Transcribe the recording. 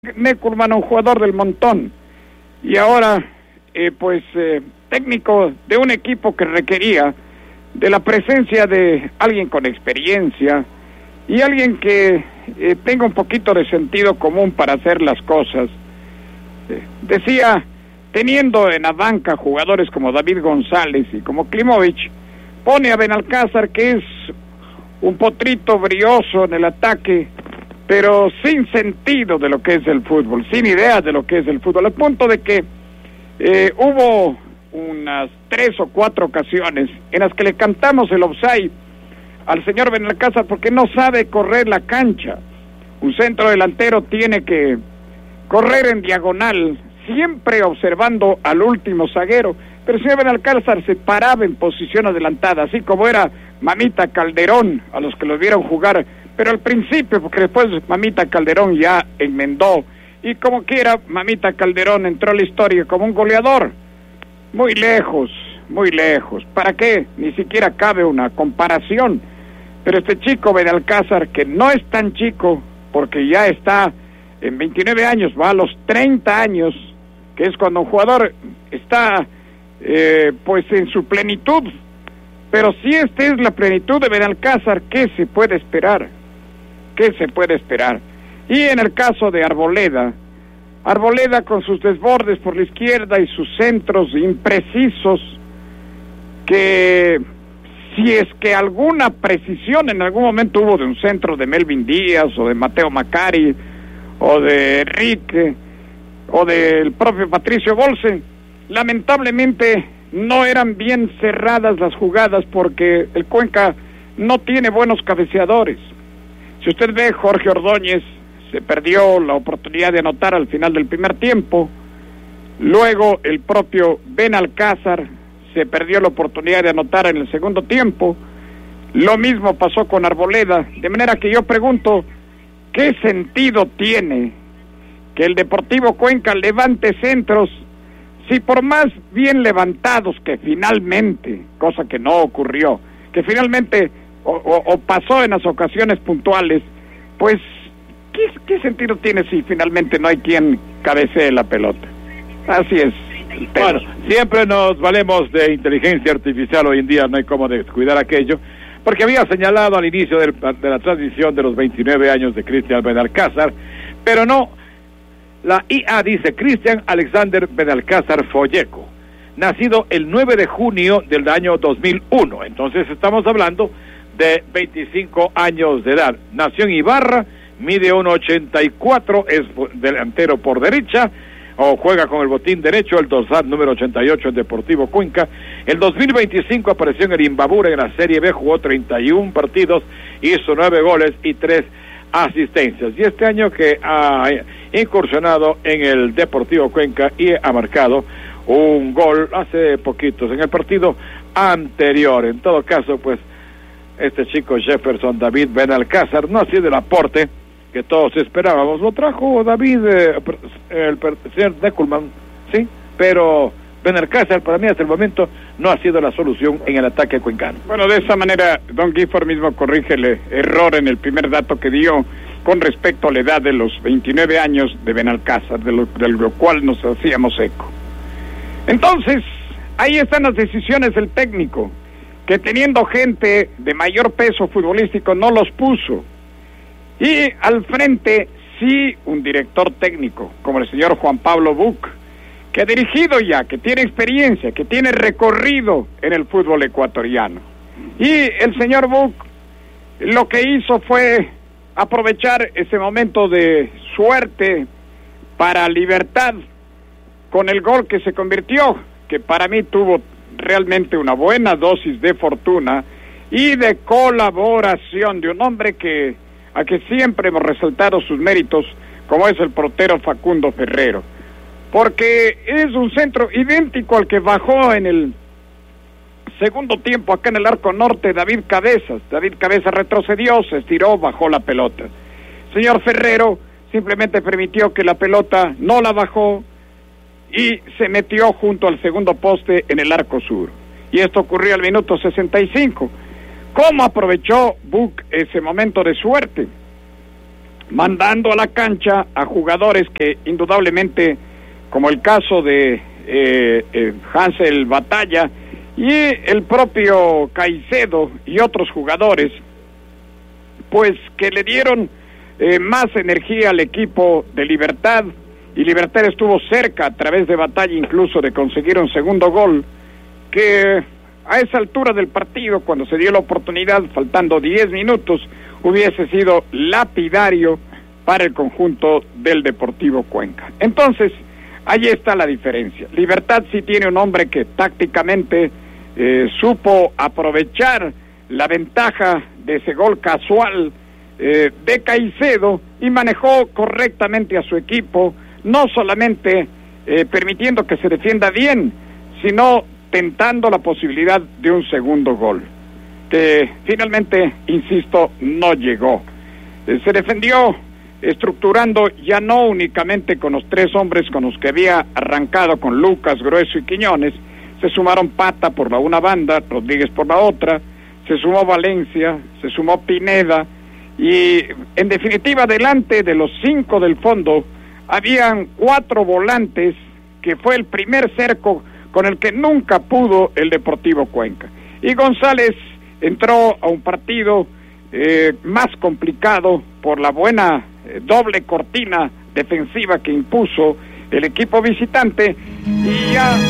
Neckerman, un jugador del montón, y ahora técnico de un equipo que requería de la presencia de alguien con experiencia y alguien que tenga un poquito de sentido común para hacer las cosas. Decía, teniendo en la banca jugadores como David González y como Klimovic, pone a Benalcázar, que es un potrito brioso en el ataque, pero sin sentido de lo que es el fútbol, sin idea de lo que es el fútbol, al punto de que hubo unas 3 o 4 ocasiones en las que le cantamos el offside al señor Benalcázar porque no sabe correr la cancha. Un centro delantero tiene que correr en diagonal, siempre observando al último zaguero, pero el señor Benalcázar se paraba en posición adelantada, así como era Mamita Calderón, a los que lo vieron jugar, pero al principio, porque después Mamita Calderón ya enmendó, y como quiera, Mamita Calderón entró a la historia como un goleador. Muy lejos, ¿para qué? Ni siquiera cabe una comparación, pero este chico Benalcázar, que no es tan chico, porque ya está en 29 años, va a los 30 años, que es cuando un jugador está en su plenitud, pero si esta es la plenitud de Benalcázar, ¿qué se puede esperar? Y en el caso de Arboleda con sus desbordes por la izquierda y sus centros imprecisos, que si es que alguna precisión en algún momento hubo de un centro de Melvin Díaz o de Mateo Macari o de Enrique o del propio Patricio Bolsen, lamentablemente no eran bien cerradas las jugadas porque el Cuenca no tiene buenos cabeceadores. Si usted ve, Jorge Ordóñez se perdió la oportunidad de anotar al final del primer tiempo. Luego el propio Benalcázar se perdió la oportunidad de anotar en el segundo tiempo. Lo mismo pasó con Arboleda. De manera que yo pregunto, ¿qué sentido tiene que el Deportivo Cuenca levante centros si por más bien levantados que finalmente, cosa que no ocurrió, que finalmente o pasó en las ocasiones puntuales, pues ¿qué sentido tiene si finalmente no hay quien cabecee la pelota? Así es. Bueno, siempre nos valemos de inteligencia artificial, hoy en día no hay cómo descuidar aquello, porque había señalado al inicio de la transmisión de los 29 años de Cristian Benalcázar, pero no, la IA dice Cristian Alexander Benalcázar Folleco, nacido el 9 de junio del año 2001, entonces estamos hablando de 25 años de edad. Nació en Ibarra, mide 1.84, es delantero por derecha, o juega con el botín derecho, el dorsal número 88 en Deportivo Cuenca. El 2025 apareció en el Imbabura en la Serie B, jugó 31 partidos, hizo 9 goles y 3 asistencias. Y este año que ha incursionado en el Deportivo Cuenca y ha marcado un gol hace poquitos en el partido anterior. En todo caso, pues, este chico Jefferson David Benalcázar no ha sido el aporte que todos esperábamos. Lo trajo David, el señor Neckerman, sí, pero Benalcázar para mí hasta el momento no ha sido la solución en el ataque cuencano. Bueno, de esa manera Don Gifford mismo corrige el error en el primer dato que dio con respecto a la edad de los 29 años de Benalcázar, de lo cual nos hacíamos eco. Entonces, ahí están las decisiones del técnico, que teniendo gente de mayor peso futbolístico no los puso. Y al frente, sí, un director técnico, como el señor Juan Pablo Buch, que ha dirigido ya, que tiene experiencia, que tiene recorrido en el fútbol ecuatoriano. Y el señor Buch lo que hizo fue aprovechar ese momento de suerte para Libertad con el gol que se convirtió, que para mí tuvo realmente una buena dosis de fortuna y de colaboración de un hombre a que siempre hemos resaltado sus méritos, como es el portero Facundo Ferrero, porque es un centro idéntico al que bajó en el segundo tiempo acá en el arco norte David Cabezas. David Cabezas retrocedió, se estiró, bajó la pelota. Señor Ferrero simplemente permitió que la pelota no la bajó y se metió junto al segundo poste en el arco sur. Y esto ocurrió al minuto 65. ¿Cómo aprovechó Buch ese momento de suerte? mandando a la cancha a jugadores que indudablemente, como el caso de Hansel Batalla y el propio Caicedo y otros jugadores, pues que le dieron más energía al equipo de Libertad, y Libertad estuvo cerca a través de Batalla incluso de conseguir un segundo gol, que a esa altura del partido, cuando se dio la oportunidad, faltando 10 minutos, hubiese sido lapidario para el conjunto del Deportivo Cuenca. Entonces, ahí está la diferencia. Libertad sí tiene un hombre que tácticamente supo aprovechar la ventaja de ese gol casual de Caicedo y manejó correctamente a su equipo, no solamente permitiendo que se defienda bien, sino tentando la posibilidad de un segundo gol, que finalmente, insisto, no llegó. Se defendió estructurando ya no únicamente con los 3 hombres con los que había arrancado, con Lucas, Grueso y Quiñones. Se sumaron Pata por la una banda, Rodríguez por la otra, se sumó Valencia, se sumó Pineda, y en definitiva, delante de los 5 del fondo habían 4 volantes, que fue el primer cerco con el que nunca pudo el Deportivo Cuenca. Y González entró a un partido más complicado por la buena doble cortina defensiva que impuso el equipo visitante, y ya